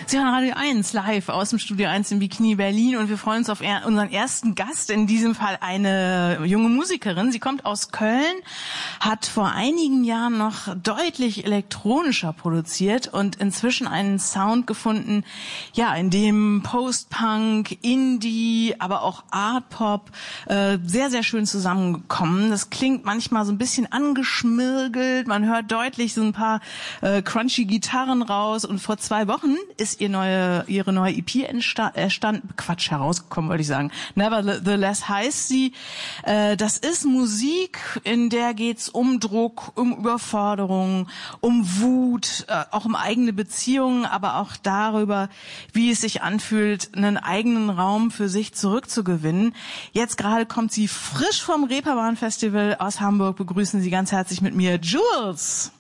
Sie hören Radio 1 live aus dem Studio 1 im Bikini Berlin und wir freuen uns auf unseren ersten Gast, in diesem Fall eine junge Musikerin. Sie kommt aus Köln, hat vor einigen Jahren noch deutlich elektronischer produziert und inzwischen einen Sound gefunden, ja, in dem Post-Punk, Indie, aber auch Art-Pop sehr, sehr schön zusammengekommen. Das klingt manchmal so ein bisschen angeschmirgelt, man hört deutlich so ein paar crunchy Gitarren raus und vor 2 Wochen ist ihre neue EP herausgekommen, wollte ich sagen. Nevertheless heißt sie. Das ist Musik, in der geht's um Druck, um Überforderung, um Wut, auch um eigene Beziehungen, aber auch darüber, wie es sich anfühlt, einen eigenen Raum für sich zurückzugewinnen. Jetzt gerade kommt sie frisch vom Reeperbahn Festival aus Hamburg. Begrüßen Sie ganz herzlich mit mir Jules.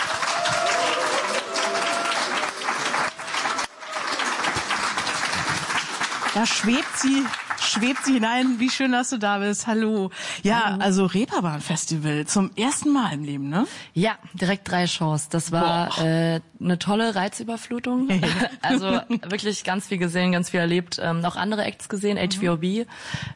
Da schwebt sie hinein. Wie schön, dass du da bist. Hallo. Ja, also Reeperbahn Festival zum ersten Mal im Leben, ne? Ja, direkt 3 Shows. Das war eine tolle Reizüberflutung. Also wirklich ganz viel gesehen, ganz viel erlebt. Auch andere Acts gesehen, HVOB.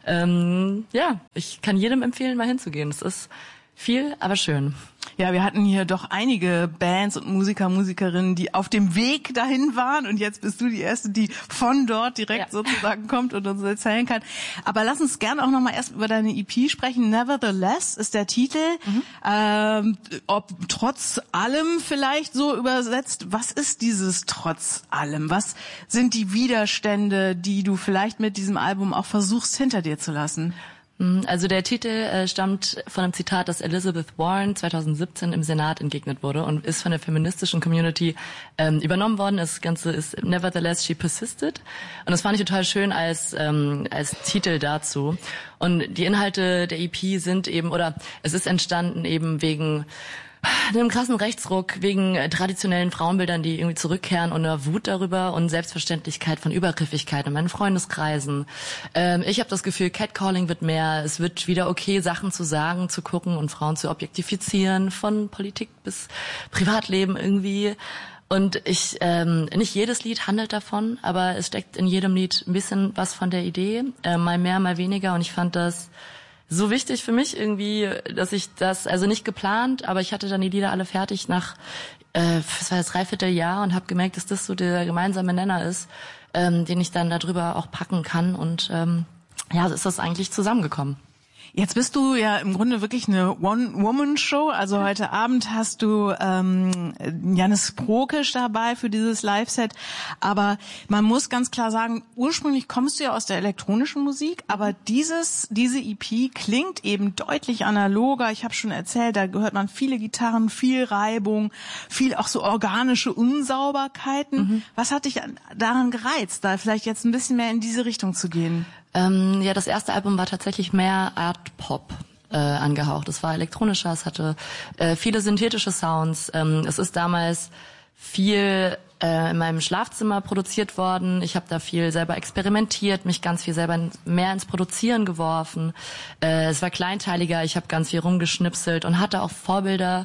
Ja, ich kann jedem empfehlen, mal hinzugehen. Es ist viel, aber schön. Ja, wir hatten hier doch einige Bands und Musikerinnen, die auf dem Weg dahin waren und jetzt bist du die Erste, die von dort direkt sozusagen kommt und uns erzählen kann. Aber lass uns gerne auch nochmal erst über deine EP sprechen. Nevertheless ist der Titel. Ob trotz allem vielleicht so übersetzt. Was ist dieses trotz allem? Was sind die Widerstände, die du vielleicht mit diesem Album auch versuchst hinter dir zu lassen? Also der Titel stammt von einem Zitat, das Elizabeth Warren 2017 im Senat entgegnet wurde und ist von der feministischen Community übernommen worden. Das Ganze ist Nevertheless, she persisted. Und das fand ich total schön als Titel dazu. Und die Inhalte der EP sind eben, oder es ist entstanden eben wegen einem krassen Rechtsruck, wegen traditionellen Frauenbildern, die irgendwie zurückkehren und einer Wut darüber und Selbstverständlichkeit von Übergriffigkeit in meinen Freundeskreisen. Ich habe das Gefühl, Catcalling wird mehr, es wird wieder okay, Sachen zu sagen, zu gucken und Frauen zu objektifizieren, von Politik bis Privatleben irgendwie. Und nicht jedes Lied handelt davon, aber es steckt in jedem Lied ein bisschen was von der Idee, mal mehr, mal weniger, und ich fand das so wichtig für mich irgendwie, dass ich das, also nicht geplant, aber ich hatte dann die Lieder alle fertig nach, es war das 3/4 Jahr und habe gemerkt, dass das so der gemeinsame Nenner ist, den ich dann darüber auch packen kann, und so ist das eigentlich zusammengekommen. Jetzt bist du ja im Grunde wirklich eine One-Woman-Show. Also heute Abend hast du Janis Prokisch dabei für dieses Live-Set. Aber man muss ganz klar sagen, ursprünglich kommst du ja aus der elektronischen Musik, aber diese EP klingt eben deutlich analoger. Ich habe schon erzählt, da hört man viele Gitarren, viel Reibung, viel auch so organische Unsauberkeiten. Was hat dich daran gereizt, da vielleicht jetzt ein bisschen mehr in diese Richtung zu gehen? Das erste Album war tatsächlich mehr Art-Pop angehaucht. Es war elektronischer, es hatte viele synthetische Sounds. Es ist damals viel in meinem Schlafzimmer produziert worden. Ich habe da viel selber experimentiert, mich ganz viel selber mehr ins Produzieren geworfen. Es war kleinteiliger, ich habe ganz viel rumgeschnipselt und hatte auch Vorbilder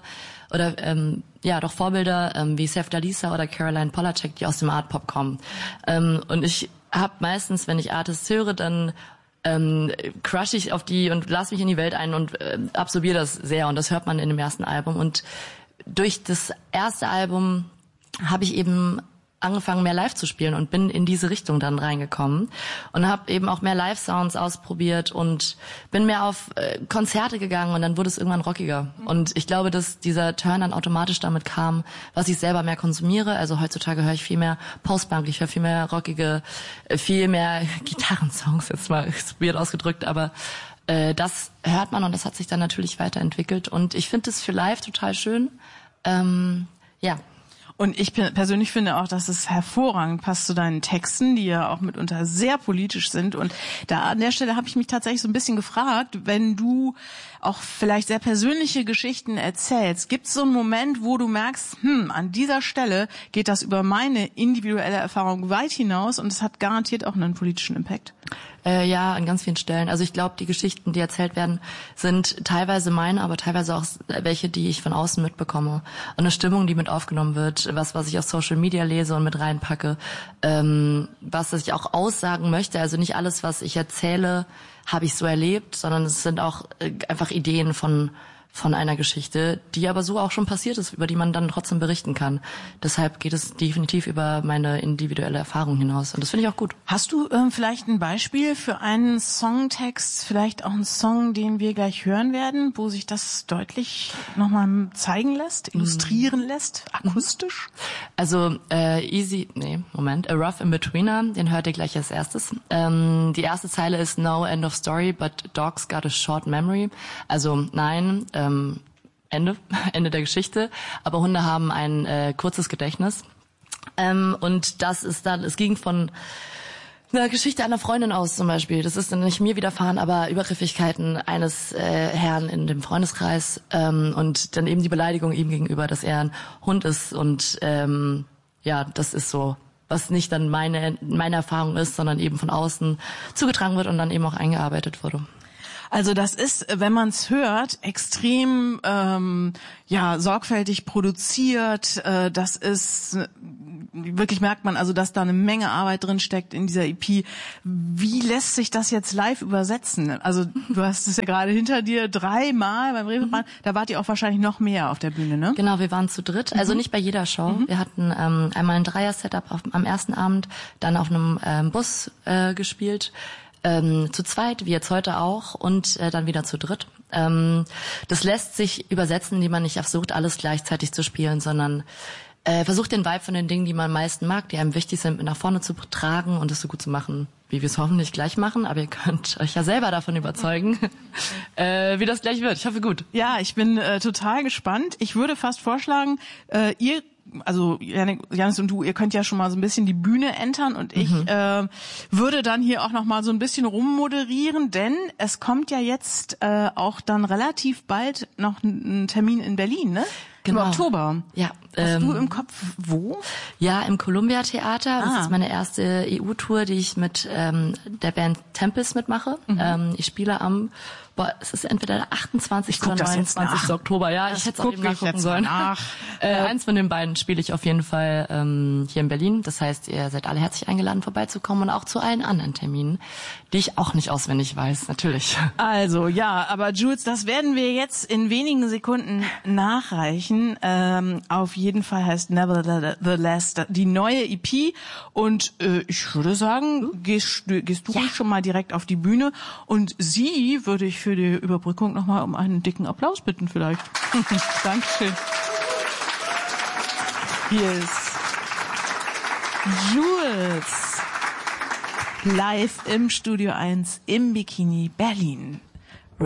wie Sef Dalisa oder Caroline Polachek, die aus dem Art-Pop kommen. Und ich habe meistens, wenn ich Artists höre, dann crush ich auf die und lass mich in die Welt ein und absorbiere das sehr, und das hört man in dem ersten Album. Und durch das erste Album habe ich eben angefangen, mehr live zu spielen und bin in diese Richtung dann reingekommen und habe eben auch mehr Live-Sounds ausprobiert und bin mehr auf Konzerte gegangen, und dann wurde es irgendwann rockiger. Und ich glaube, dass dieser Turn dann automatisch damit kam, was ich selber mehr konsumiere. Also heutzutage höre ich viel mehr Post-Punk, ich höre viel mehr rockige, viel mehr Gitarrensongs, jetzt mal weird ausgedrückt, aber das hört man, und das hat sich dann natürlich weiterentwickelt, und ich finde es für live total schön. Und ich persönlich finde auch, dass es hervorragend passt zu deinen Texten, die ja auch mitunter sehr politisch sind. Und da an der Stelle habe ich mich tatsächlich so ein bisschen gefragt, wenn du auch vielleicht sehr persönliche Geschichten erzählst, gibt es so einen Moment, wo du merkst, an dieser Stelle geht das über meine individuelle Erfahrung weit hinaus und es hat garantiert auch einen politischen Impact? Ja, an ganz vielen Stellen. Also ich glaube, die Geschichten, die erzählt werden, sind teilweise meine, aber teilweise auch welche, die ich von außen mitbekomme. Und eine Stimmung, die mit aufgenommen wird, was ich auf Social Media lese und mit reinpacke, was ich auch aussagen möchte. Also nicht alles, was ich erzähle, habe ich so erlebt, sondern es sind auch einfach Ideen von einer Geschichte, die aber so auch schon passiert ist, über die man dann trotzdem berichten kann. Deshalb geht es definitiv über meine individuelle Erfahrung hinaus. Und das finde ich auch gut. Hast du vielleicht ein Beispiel für einen Songtext, vielleicht auch einen Song, den wir gleich hören werden, wo sich das deutlich nochmal zeigen lässt, illustrieren lässt, akustisch? Also A Rough In-Betweener, den hört ihr gleich als erstes. Die erste Zeile ist No end of story, but dogs got a short memory. Also nein, Ende der Geschichte. Aber Hunde haben ein kurzes Gedächtnis. Und das ist dann, es ging von einer Geschichte einer Freundin aus zum Beispiel. Das ist dann nicht mir widerfahren, aber Übergriffigkeiten eines Herrn in dem Freundeskreis und dann eben die Beleidigung ihm gegenüber, dass er ein Hund ist. Und ja, das ist so, was nicht dann meine Erfahrung ist, sondern eben von außen zugetragen wird und dann eben auch eingearbeitet wurde. Also das ist, wenn man es hört, extrem sorgfältig produziert. Das ist wirklich, merkt man, also dass da eine Menge Arbeit drin steckt in dieser EP. Wie lässt sich das jetzt live übersetzen? Also du hast es ja gerade hinter dir 3-mal beim Reeperbahn. Da wart ihr auch wahrscheinlich noch mehr auf der Bühne, ne? Genau, wir waren zu dritt. Also nicht bei jeder Show. Wir hatten einmal ein Dreier-Setup am ersten Abend, dann auf einem Bus gespielt. Zu zweit, wie jetzt heute auch, und dann wieder zu dritt. Das lässt sich übersetzen, indem man nicht versucht, alles gleichzeitig zu spielen, sondern versucht den Vibe von den Dingen, die man am meisten mag, die einem wichtig sind, mit nach vorne zu tragen und es so gut zu machen, wie wir es hoffentlich gleich machen. Aber ihr könnt euch ja selber davon überzeugen, wie das gleich wird. Ich hoffe, gut. Ja, ich bin total gespannt. Ich würde fast vorschlagen, also Janis und du, ihr könnt ja schon mal so ein bisschen die Bühne entern und ich würde dann hier auch noch mal so ein bisschen rummoderieren, denn es kommt ja jetzt auch dann relativ bald noch ein Termin in Berlin, ne? Genau. Im Oktober. Ja. Hast du im Kopf wo? Ja, im Columbia Theater. Das ist meine erste EU-Tour, die ich mit der Band Tempest mitmache. Ich spiele es ist entweder der 28. oder 29. Oktober. Ja, ich hätte es auch eben nachgucken sollen. Eins von den beiden spiele ich auf jeden Fall hier in Berlin. Das heißt, ihr seid alle herzlich eingeladen, vorbeizukommen und auch zu allen anderen Terminen, die ich auch nicht auswendig weiß, natürlich. Also, ja, aber Jules, das werden wir jetzt in wenigen Sekunden nachreichen. Auf jeden Fall heißt Nevertheless die neue EP und ich würde sagen, gehst du schon mal direkt auf die Bühne und sie würde ich für die Überbrückung nochmal um einen dicken Applaus bitten vielleicht. Dankeschön. Hier ist Jules live im Studio 1 im Bikini Berlin.